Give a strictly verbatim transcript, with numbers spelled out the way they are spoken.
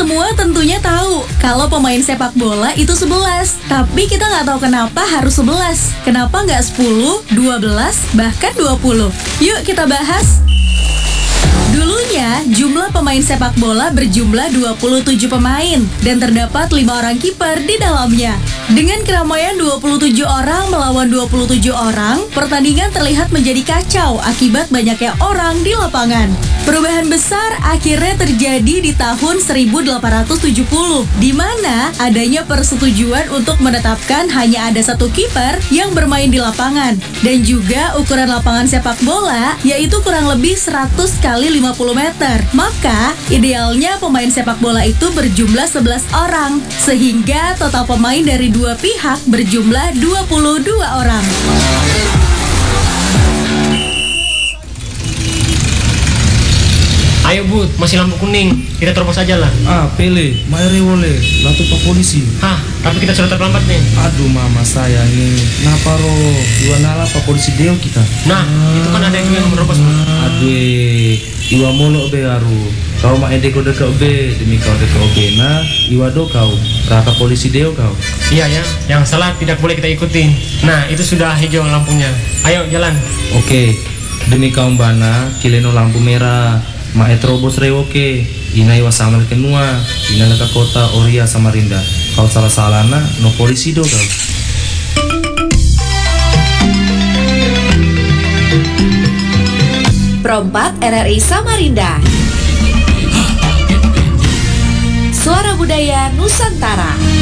Semua tentunya tahu kalau pemain sepak bola itu sebelas. Tapi kita nggak tahu kenapa harus sebelas. Kenapa nggak sepuluh, dua belas, bahkan dua puluh? Yuk kita bahas. Dulunya, jumlah pemain sepak bola berjumlah dua puluh tujuh pemain dan terdapat lima orang kiper di dalamnya. Dengan keramaian dua puluh tujuh orang melawan dua puluh tujuh orang, pertandingan terlihat menjadi kacau akibat banyaknya orang di lapangan. Perubahan besar akhirnya terjadi di tahun seribu delapan ratus tujuh puluh, di mana adanya persetujuan untuk menetapkan hanya ada satu kiper yang bermain di lapangan, dan juga ukuran lapangan sepak bola yaitu kurang lebih seratus kali lima puluh meter. Maka, idealnya pemain sepak bola itu berjumlah sebelas orang, sehingga total pemain dari dua pihak berjumlah dua puluh dua orang. Ayo Bud, masih lampu kuning, kita terobos aja lah. Ah, Pele, Maire wole, latu pak polisi. Hah, tapi kita sudah terlambat nih. Aduh mama saya nih, napa ro, iwa nala pak polisi deo kita. Nah, itu kan ada yang merobos. Aduh, iwa molo be aru. Kau mak ede kau dekat be, demi kau dekat be na, iwa do kau, raka polisi deo kau. Iya ya, yang salah tidak boleh kita ikutin. Nah, itu sudah hijau lampunya. Ayo jalan. Oke, demi kau bana, kileno lampu merah. Mae terobos rewoke, ina iwa samal kenua, ina leka kota Oria Samarinda. Kau salah salana, no polisi do kau. Perompak R R I Samarinda. Suara Budaya Nusantara.